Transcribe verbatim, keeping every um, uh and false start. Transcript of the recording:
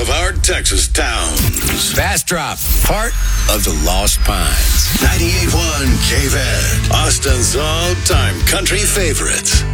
of our Texas towns. Bastrop, part of the Lost Pines. ninety-eight point one K V E D, Austin's all-time country favorite.